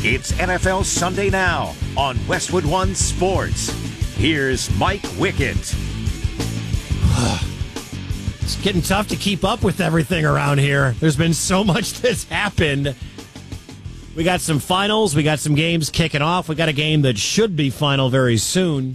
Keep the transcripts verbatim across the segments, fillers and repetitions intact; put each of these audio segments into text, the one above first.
It's N F L Sunday Now on Westwood One Sports. Here's Mike Wickett. It's getting tough to keep up with everything around here. There's been so much that's happened. We got some finals. We got some games kicking off. We got a game that should be final very soon.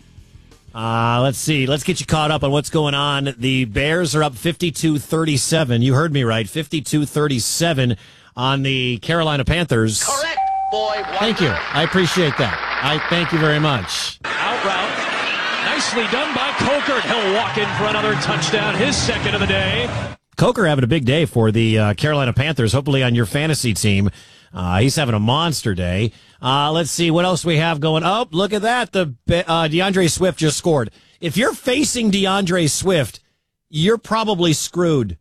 Uh, let's see. Let's get you caught up on what's going on. The Bears are up fifty-two thirty-seven. You heard me right. fifty-two thirty-seven on the Carolina Panthers. Correct, boy. Thank you. I appreciate that. I thank you very much. Out route. Nicely done by Coker. He'll walk in for another touchdown, his second of the day. Coker having a big day for the uh, Carolina Panthers, hopefully on your fantasy team. Uh, he's having a monster day. Uh, let's see what else we have going. Oh, look at that. The uh, DeAndre Swift just scored. If you're facing DeAndre Swift, you're probably screwed.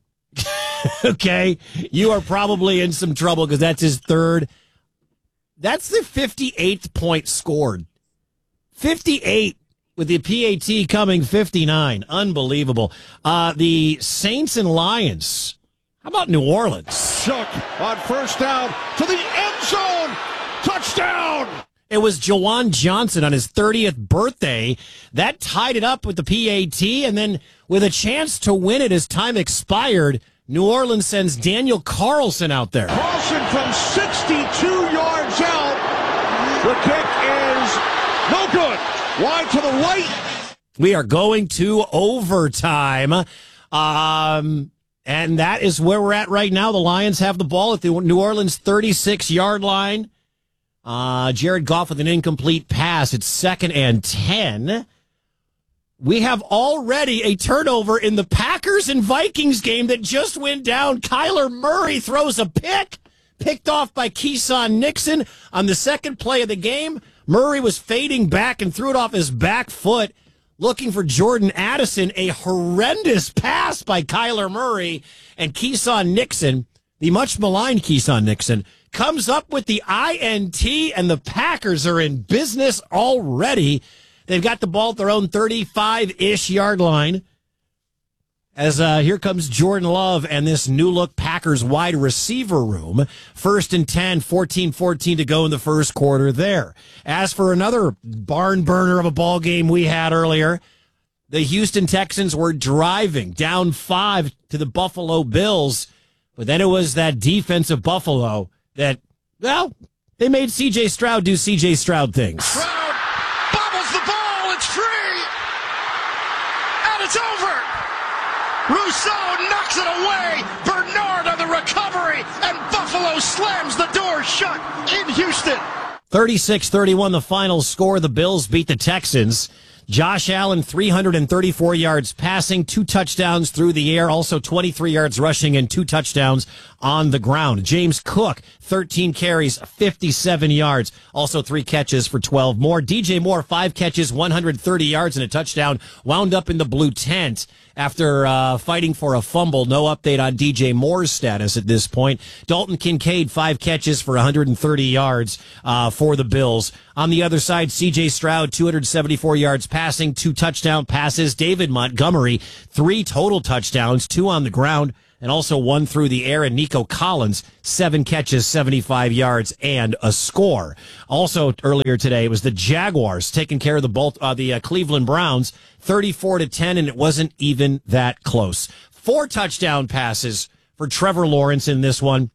Okay? You are probably in some trouble because that's his third. That's the fifty-eighth point scored. fifty-eight with the P A T coming fifty-nine. Unbelievable. Uh, the Saints and Lions. How about New Orleans? Shook on first down to the end zone. Touchdown! It was Jawan Johnson on his thirtieth birthday. That tied it up with the P A T, and then with a chance to win it as time expired, New Orleans sends Daniel Carlson out there. Carlson from sixty-two yards out. The kick is no good. Wide to the right. We are going to overtime. Um... And that is where we're at right now. The Lions have the ball at the New Orleans thirty-six-yard line. Uh, Jared Goff with an incomplete pass. It's second and ten. We have already a turnover in the Packers and Vikings game that just went down. Kyler Murray throws a pick, picked off by Keyshawn Nixon on the second play of the game. Murray was fading back and threw it off his back foot, looking for Jordan Addison. A horrendous pass by Kyler Murray, and Keyshawn Nixon, the much maligned Keyshawn Nixon, comes up with the I N T, and the Packers are in business already. They've got the ball at their own thirty-five-ish yard line. As uh, here comes Jordan Love and this new-look Packers wide receiver room. First and ten, fourteen fourteen to go in the first quarter there. As for another barn burner of a ball game we had earlier, the Houston Texans were driving down five to the Buffalo Bills, but then it was that defense of Buffalo that, well, they made C J Stroud do C J Stroud things. Stroud bobbles the ball. It's free. And it's over. Rousseau knocks it away. Bernard on the recovery. And Buffalo slams the door shut in Houston. thirty-six thirty-one the final score. The Bills beat the Texans. Josh Allen, three hundred thirty-four yards passing, two touchdowns through the air, also twenty-three yards rushing and two touchdowns on the ground. James Cook, thirteen carries, fifty-seven yards, also three catches for twelve more. D J Moore, five catches, one hundred thirty yards and a touchdown, wound up in the blue tent after uh, fighting for a fumble. No update on D J Moore's status at this point. Dalton Kincaid, five catches for one hundred thirty yards uh, for the Bills. On the other side, C J Stroud, two hundred seventy-four yards passing, two touchdown passes. David Montgomery, three total touchdowns, two on the ground, and also one through the air. And Nico Collins, seven catches, seventy-five yards, and a score. Also earlier today, it was the Jaguars taking care of the Bolt, uh, the uh, Cleveland Browns, thirty-four to ten, and it wasn't even that close. Four touchdown passes for Trevor Lawrence in this one.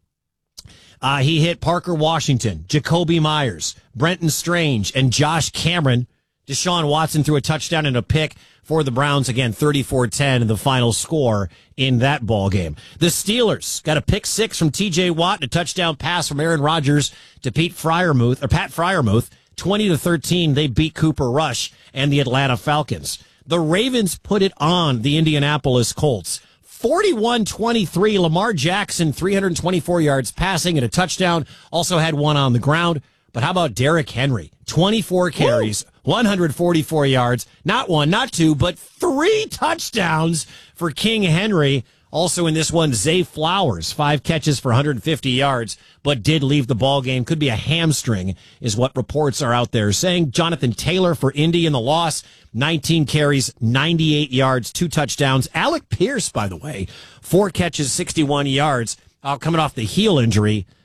Uh, he hit Parker Washington, Jacoby Myers, Brenton Strange, and Josh Cameron. Deshaun Watson threw a touchdown and a pick for the Browns. Again, thirty-four ten, the final score in that ball game. The Steelers got a pick six from T J Watt and a touchdown pass from Aaron Rodgers to Pete Fryermuth, or Pat Fryermuth. twenty to thirteen, they beat Cooper Rush and the Atlanta Falcons. The Ravens put it on the Indianapolis Colts. forty-one twenty-three, Lamar Jackson, three hundred twenty-four yards passing and a touchdown. Also had one on the ground. But how about Derrick Henry? twenty-four carries, Woo! one hundred forty-four yards. Not one, not two, but three touchdowns for King Henry. Also in this one, Zay Flowers, five catches for one hundred fifty yards, but did leave the ball game. Could be a hamstring, is what reports are out there saying. Jonathan Taylor for Indy in the loss, nineteen carries, ninety-eight yards, two touchdowns. Alec Pierce, by the way, four catches, sixty-one yards, uh, coming off the heel injury.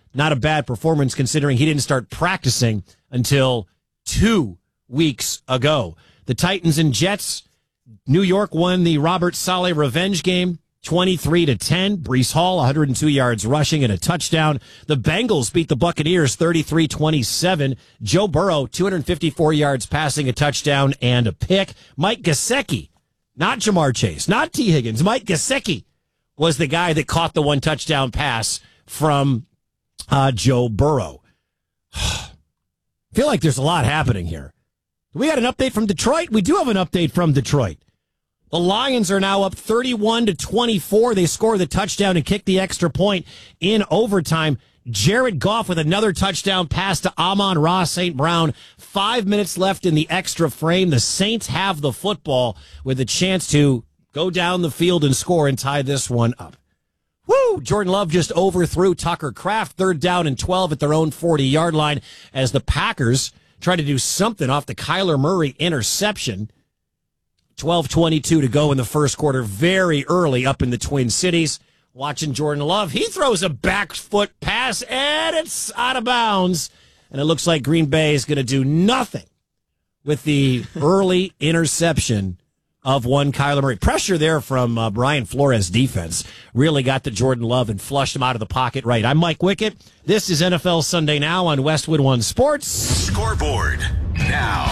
not a bad performance considering he didn't start practicing until two weeks ago. The Titans and Jets, New York won the Robert Saleh revenge game, twenty-three to ten. Breece Hall, one hundred two yards rushing and a touchdown. The Bengals beat the Buccaneers thirty-three twenty-seven. Joe Burrow, two hundred fifty-four yards passing, a touchdown and a pick. Mike Gesicki, not Jamar Chase, not T. Higgins. Mike Gesicki was the guy that caught the one touchdown pass from uh, Joe Burrow. I feel like there's a lot happening here. We got an update from Detroit. We do have an update from Detroit. The Lions are now up thirty-one to twenty-four. They score the touchdown and kick the extra point in overtime. Jared Goff with another touchdown pass to Amon-Ra Saint Brown. Five minutes left in the extra frame. The Saints have the football with a chance to go down the field and score and tie this one up. Woo! Jordan Love just overthrew Tucker Kraft. Third down and twelve at their own forty-yard line as the Packers try to do something off the Kyler Murray interception. twelve twenty-two to go in the first quarter, very early up in the Twin Cities. Watching Jordan Love. He throws a back foot pass, and it's out of bounds. And it looks like Green Bay is going to do nothing with the early interception of one Kyler Murray. Pressure there from uh, Brian Flores' defense really got to Jordan Love and flushed him out of the pocket right. I'm Mike Wickett. This is N F L Sunday Now on Westwood One Sports. Scoreboard now.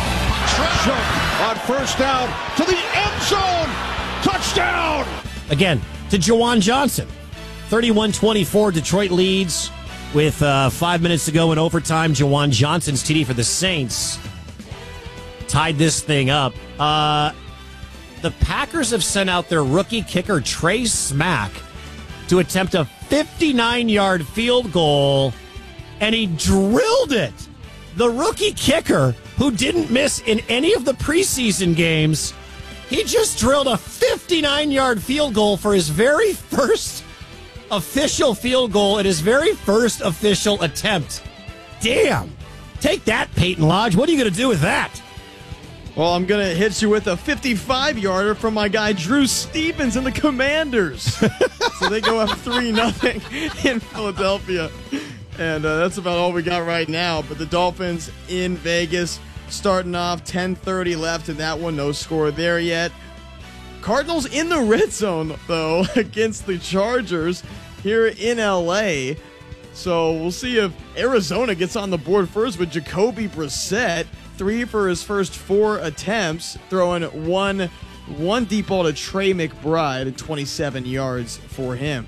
On first down to the end zone. Touchdown. Again, to Juwan Johnson. thirty-one twenty-four, Detroit leads with uh, five minutes to go in overtime. Juwan Johnson's T D for the Saints tied this thing up. Uh, the Packers have sent out their rookie kicker, Trey Smack, to attempt a fifty-nine-yard field goal, and he drilled it. The rookie kicker, who didn't miss in any of the preseason games, he just drilled a fifty-nine-yard field goal for his very first official field goal at his very first official attempt. Damn. Take that, Peyton Lodge. What are you going to do with that? Well, I'm going to hit you with a fifty-five-yarder from my guy Drew Stevens and the Commanders. So they go up three nothing in Philadelphia. And uh, that's about all we got right now. But the Dolphins in Vegas starting off, ten thirty left in that one. No score there yet. Cardinals in the red zone, though, against the Chargers here in L A. So we'll see if Arizona gets on the board first with Jacoby Brissett. Three for his first four attempts, throwing one, one deep ball to Trey McBride and twenty-seven yards for him.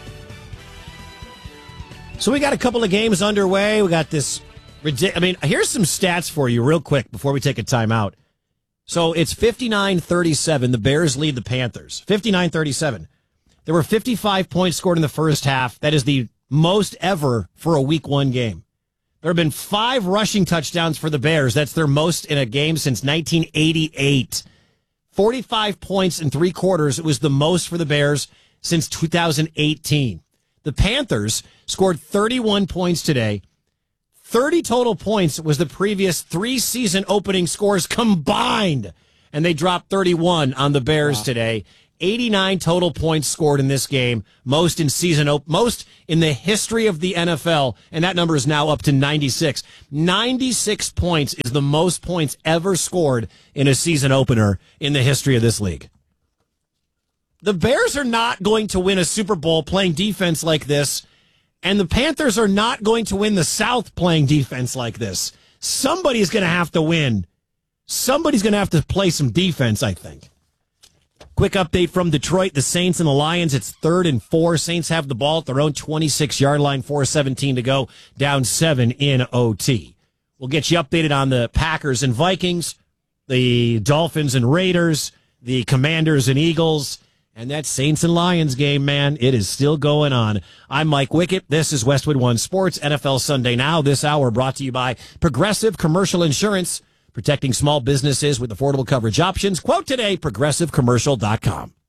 So we got a couple of games underway. We got this. I mean, here's some stats for you real quick before we take a timeout. So it's fifty-nine thirty-seven. The Bears lead the Panthers. fifty-nine thirty-seven. There were fifty-five points scored in the first half. That is the most ever for a week one game. There have been five rushing touchdowns for the Bears. That's their most in a game since nineteen eighty-eight. forty-five points in three quarters. It was the most for the Bears since two thousand eighteen. The Panthers scored thirty-one points today. thirty total points was the previous three season opening scores combined. And they dropped thirty-one on the Bears wow. today. eighty-nine total points scored in this game, most in season op- most in the history of the N F L, and that number is now up to ninety-six. ninety-six points is the most points ever scored in a season opener in the history of this league. The Bears are not going to win a Super Bowl playing defense like this, and the Panthers are not going to win the South playing defense like this. Somebody's going to have to win. Somebody's going to have to play some defense, I think. Quick update from Detroit, the Saints and the Lions. It's third and four. Saints have the ball at their own twenty-six-yard line, four seventeen to go, down seven in O T. We'll get you updated on the Packers and Vikings, the Dolphins and Raiders, the Commanders and Eagles, and that Saints and Lions game, man, it is still going on. I'm Mike Wickett. This is Westwood One Sports, N F L Sunday Now. This hour brought to you by Progressive Commercial Insurance, protecting small businesses with affordable coverage options. Quote today, progressive commercial dot com.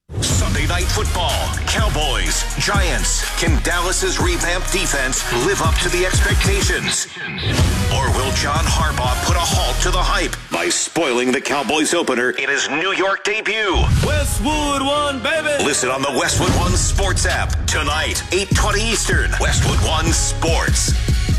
Sunday Night Football, Cowboys, Giants. Can Dallas's revamped defense live up to the expectations? Or will John Harbaugh put a halt to the hype by spoiling the Cowboys opener in his New York debut? Westwood One, baby! Listen on the Westwood One Sports app tonight, eight twenty Eastern. Westwood One Sports.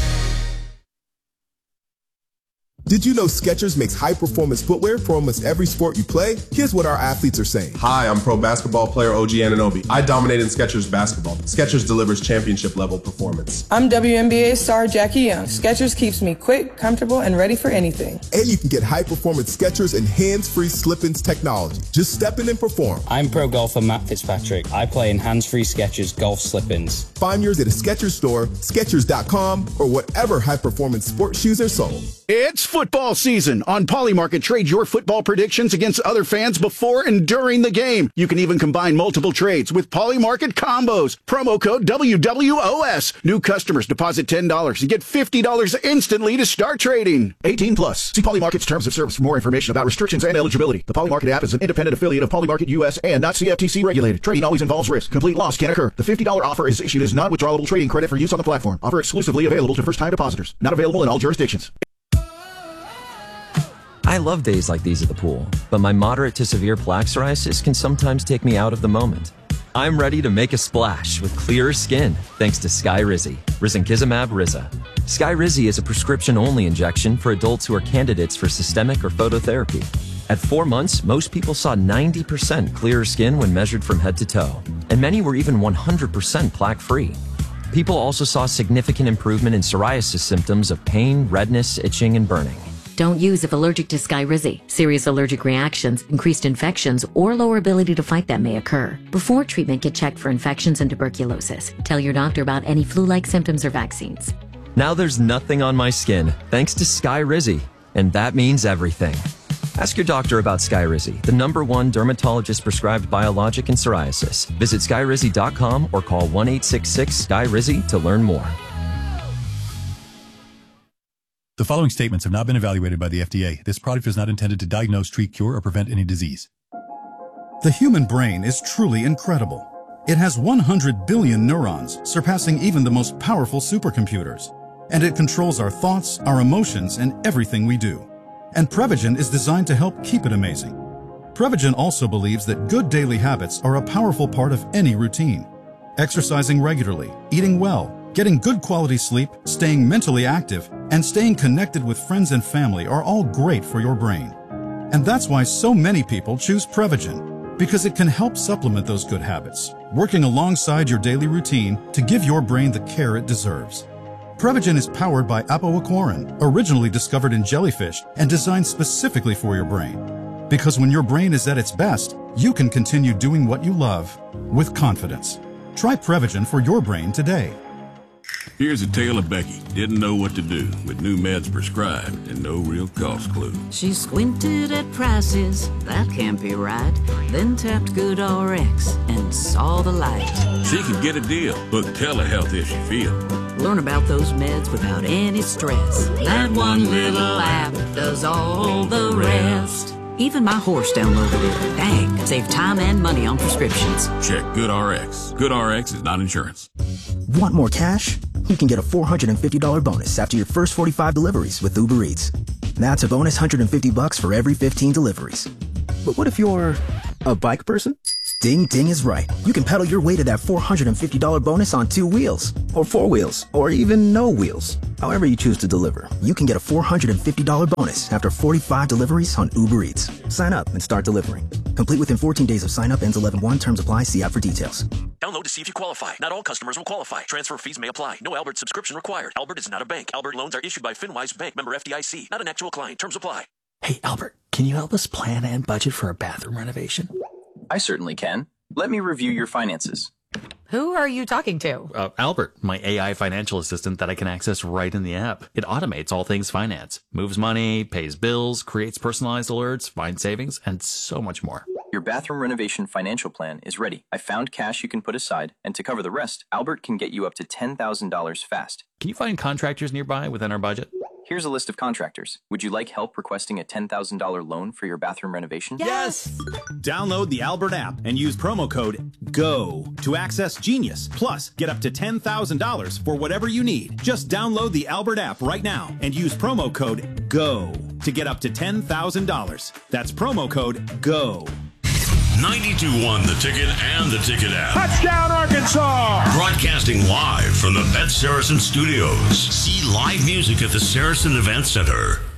Did you know Skechers makes high-performance footwear for almost every sport you play? Here's what our athletes are saying. Hi, I'm pro basketball player O G Anunoby. I dominate in Skechers basketball. Skechers delivers championship-level performance. I'm W N B A star Jackie Young. Skechers keeps me quick, comfortable, and ready for anything. And you can get high-performance Skechers and hands-free slip-ins technology. Just step in and perform. I'm pro golfer Matt Fitzpatrick. I play in hands-free Skechers golf slip-ins. Find yours at a Skechers store, Skechers dot com, or whatever high-performance sports shoes are sold. It's football season. On Polymarket, trade your football predictions against other fans before and during the game. You can even combine multiple trades with Polymarket combos. Promo code W W O S. New customers deposit ten dollars and get fifty dollars instantly to start trading. eighteen plus. See Polymarket's terms of service for more information about restrictions and eligibility. The Polymarket app is an independent affiliate of Polymarket U S and not C F T C regulated. Trading always involves risk. Complete loss can occur. The fifty dollars offer is issued as non-withdrawable trading credit for use on the platform. Offer exclusively available to first-time depositors. Not available in all jurisdictions. I love days like these at the pool, but my moderate to severe plaque psoriasis can sometimes take me out of the moment. I'm ready to make a splash with clearer skin thanks to Skyrizi, Risankizumab Riza. Skyrizi is a prescription-only injection for adults who are candidates for systemic or phototherapy. At four months, most people saw ninety percent clearer skin when measured from head to toe, and many were even one hundred percent plaque-free. People also saw significant improvement in psoriasis symptoms of pain, redness, itching, and burning. Don't use if allergic to Skyrizi. Serious allergic reactions, increased infections, or lower ability to fight them may occur. Before treatment, get checked for infections and tuberculosis. Tell your doctor about any flu-like symptoms or vaccines. Now there's nothing on my skin thanks to Skyrizi, and that means everything. Ask your doctor about Skyrizi, the number one dermatologist-prescribed biologic in psoriasis. Visit Skyrizi dot com or call one eight six six Sky Rizi to learn more. The following statements have not been evaluated by the F D A. This product is not intended to diagnose, treat, cure, or prevent any disease. The human brain is truly incredible. It has one hundred billion neurons, surpassing even the most powerful supercomputers. And it controls our thoughts, our emotions, and everything we do. And Prevagen is designed to help keep it amazing. Prevagen also believes that good daily habits are a powerful part of any routine. Exercising regularly, eating well, getting good quality sleep, staying mentally active, and staying connected with friends and family are all great for your brain. And that's why so many people choose Prevagen, because it can help supplement those good habits, working alongside your daily routine to give your brain the care it deserves. Prevagen is powered by apoaquarin, originally discovered in jellyfish and designed specifically for your brain. Because when your brain is at its best, you can continue doing what you love with confidence. Try Prevagen for your brain today. Here's a tale of Becky. Didn't know what to do with new meds prescribed and no real cost clue. She squinted at prices, that can't be right. Then tapped GoodRx and saw the light. She could get a deal. Book telehealth if she feel. Learn about those meds without any stress. That one little app does all the rest. Even my horse downloaded it. Dang, save time and money on prescriptions. Check GoodRx. GoodRx is not insurance. Want more cash? You can get a four hundred fifty dollars bonus after your first forty-five deliveries with Uber Eats. That's a bonus one hundred fifty bucks for every fifteen deliveries. But what if you're a bike person? Ding Ding is right. You can pedal your way to that four hundred fifty dollars bonus on two wheels, or four wheels, or even no wheels. However you choose to deliver, you can get a four hundred fifty dollars bonus after forty-five deliveries on Uber Eats. Sign up and start delivering. Complete within fourteen days of sign up. Ends eleven one. Terms apply. See app for details. Download to see if you qualify. Not all customers will qualify. Transfer fees may apply. No Albert subscription required. Albert is not a bank. Albert loans are issued by FinWise Bank, member F D I C. Not an actual client. Terms apply. Hey, Albert, can you help us plan and budget for a bathroom renovation? I certainly can. Let me review your finances. Who are you talking to? Uh, Albert, my A I financial assistant that I can access right in the app. It automates all things finance, moves money, pays bills, creates personalized alerts, finds savings, and so much more. Your bathroom renovation financial plan is ready. I found cash you can put aside, and to cover the rest, Albert can get you up to ten thousand dollars fast. Can you find contractors nearby within our budget? Here's a list of contractors. Would you like help requesting a ten thousand dollars loan for your bathroom renovation? Yes! Download the Albert app and use promo code GO to access Genius. Plus, get up to ten thousand dollars for whatever you need. Just download the Albert app right now and use promo code GO to get up to ten thousand dollars. That's promo code GO. ninety-two point one The Ticket and The Ticket app. Touchdown, Arkansas! Broadcasting live from the Bet Saracen Studios. See live music at the Saracen Event Center.